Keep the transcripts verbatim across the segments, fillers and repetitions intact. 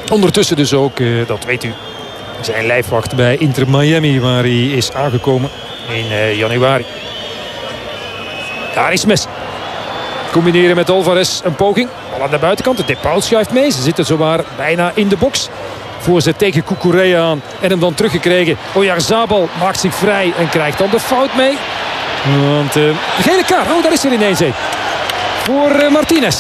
Ondertussen dus ook, uh, dat weet u, zijn lijfwacht bij Inter Miami, waar hij is aangekomen in uh, januari. Daar is Messi. Combineren met Alvarez een poging. Al aan de buitenkant. De Paul schuift mee. Ze zitten zowaar bijna in de box. Voorzet tegen Cucurella aan. En hem dan teruggekregen. Oyarzabal maakt zich vrij en krijgt dan de fout mee. Want uh, de gele kaart. Oh, daar is er ineens een. Voor uh, Martinez.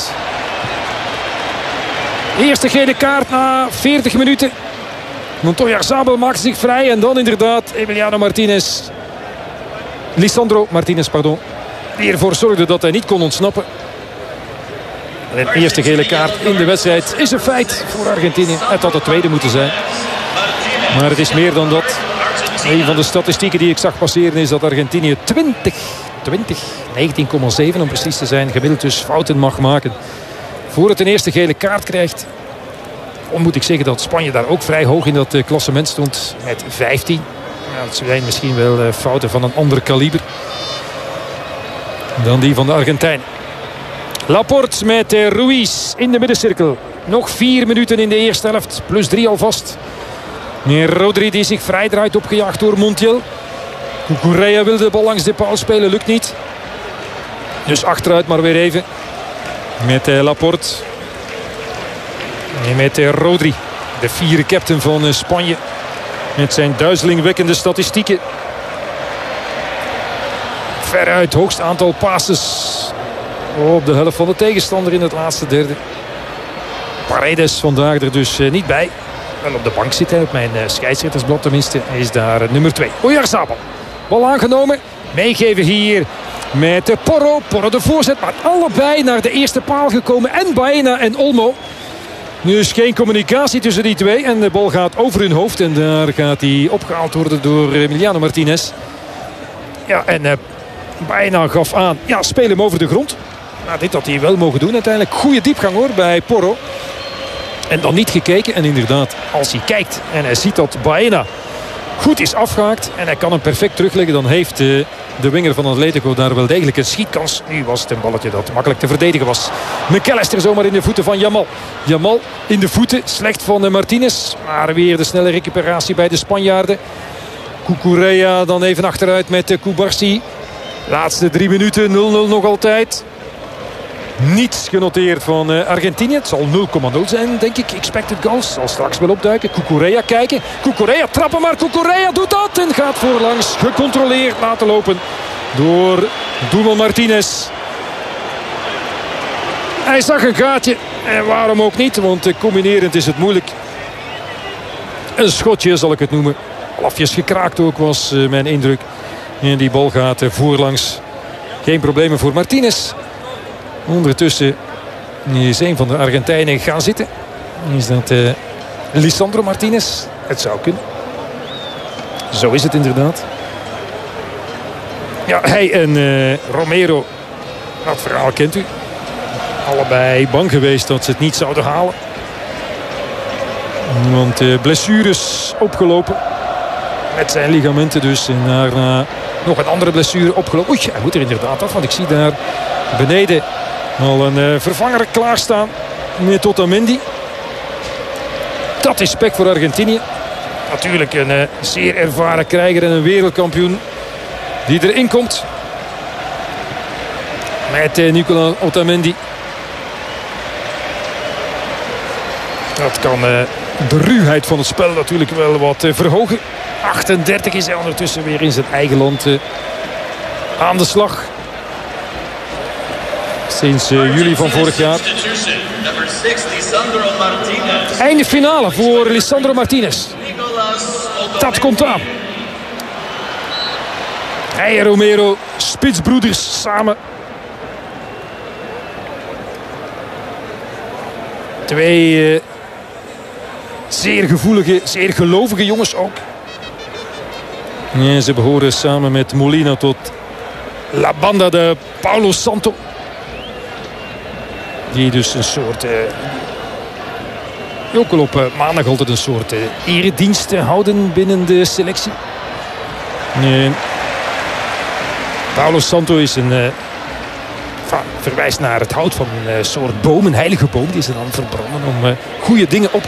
Eerste gele kaart na veertig minuten. Want Oyarzabal maakt zich vrij. En dan inderdaad Emiliano Martinez. Lisandro Martinez, pardon. Die ervoor zorgde dat hij niet kon ontsnappen. En de eerste gele kaart in de wedstrijd is een feit voor Argentinië. Het had de tweede moeten zijn. Maar het is meer dan dat. Een van de statistieken die ik zag passeren is dat Argentinië twintig, twintig, negentien komma zeven om precies te zijn, gemiddeld dus fouten mag maken voor het een eerste gele kaart krijgt. Of moet ik zeggen dat Spanje daar ook vrij hoog in dat klassement stond met vijftien. Ja, dat zijn misschien wel fouten van een ander kaliber dan die van de Argentijn. Laporte met Ruiz in de middencirkel. Nog vier minuten in de eerste helft. Plus drie alvast. Rodri die zich vrij draait, opgejaagd door Montiel. Cucurella wil de bal langs de paal spelen, lukt niet. Dus achteruit maar weer even. Met Laporte. En met Rodri. De vierde captain van Spanje. Met zijn duizelingwekkende statistieken. Veruit hoogst aantal passes op de helft van de tegenstander in het laatste derde. Paredes vandaag er dus niet bij. Wel op de bank zit hij, op mijn scheidsrechtersblad tenminste. Hij is daar nummer twee. Oyarzabal. Bal aangenomen. Meegeven hier met Porro. Porro de voorzet, maar allebei naar de eerste paal gekomen. En Baena en Olmo. Dus geen communicatie tussen die twee. En de bal gaat over hun hoofd. En daar gaat hij opgehaald worden door Emiliano Martinez. Ja, en uh, Baena gaf aan. Ja, speel hem over de grond. Nou, dit had hij wel mogen doen uiteindelijk. Goede diepgang hoor bij Porro. En dan niet gekeken. En inderdaad, als hij kijkt en hij ziet dat Baena goed is afgehaakt. En hij kan hem perfect terugleggen. Dan heeft uh, de winger van Atletico daar wel degelijk een schietkans. Nu was het een balletje dat makkelijk te verdedigen was. McAllister zomaar in de voeten van Yamal. Yamal in de voeten. Slecht van uh, Martinez. Maar weer de snelle recuperatie bij de Spanjaarden. Cucurella dan even achteruit met uh, Cubarsí. Laatste drie minuten. nul nul nog altijd. Niets genoteerd van uh, Argentinië. Het zal nul komma nul zijn, denk ik. Expected goals. Zal straks wel opduiken. Cucurella kijken. Cucurella trappen, maar Cucurella doet dat. En gaat voorlangs. Gecontroleerd laten lopen door Doelman Martinez. Hij zag een gaatje. En waarom ook niet, want uh, combinerend is het moeilijk. Een schotje zal ik het noemen. Lafjes gekraakt ook was uh, mijn indruk. En die bal gaat uh, voorlangs. Geen problemen voor Martinez. Ondertussen is een van de Argentijnen gaan zitten. Is dat uh, Lisandro Martinez? Het zou kunnen. Zo is het inderdaad. Ja, hij en uh, Romero. Dat verhaal kent u. Allebei bang geweest dat ze het niet zouden halen. Want uh, blessures opgelopen. Met zijn ligamenten dus. En daarna nog een andere blessure opgelopen. Oei, hij moet er inderdaad af. Want ik zie daar beneden al een uh, vervanger klaarstaan met Otamendi. Dat is spek voor Argentinië. Natuurlijk een uh, zeer ervaren krijger en een wereldkampioen die erin komt. Met uh, Nicolas Otamendi. Dat kan uh, de ruwheid van het spel natuurlijk wel wat uh, verhogen. achtendertig is hij ondertussen weer in zijn eigen land uh, aan de slag. Sinds uh, juli van vorig jaar. Einde finale voor Lisandro Martinez. Dat komt aan. Hij en Romero, spitsbroeders samen. Twee uh, zeer gevoelige, zeer gelovige jongens ook. En ze behoren samen met Molina tot La Banda de Paulo Santo. Die dus een soort... Uh, ook al op uh, maandag altijd een soort uh, eredienst uh, houden binnen de selectie. En Paulo Santo is een... Uh, verwijst naar het hout van een uh, soort boom, een heilige boom. Die is er dan verbranden om uh, goede dingen op te